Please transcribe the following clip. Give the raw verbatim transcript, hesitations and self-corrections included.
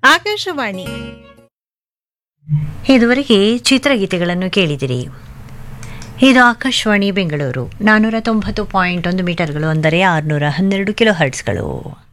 ಆಕಾಶವಾಣಿ. ಇದುವರೆಗೆ ಚಿತ್ರಗೀತೆಗಳನ್ನು ಕೇಳಿದಿರಿ. ಇದು ಆಕಾಶವಾಣಿ ಬೆಂಗಳೂರು ನಾನ್ನೂರ ತೊಂಬತ್ತು ಪಾಯಿಂಟ್ ಒಂದು ಮೀಟರ್ಗಳು ಅಂದರೆ ಆರುನೂರ ಹನ್ನೆರಡು ಕಿಲೋ ಹರ್ಟ್ಸ್ಗಳು.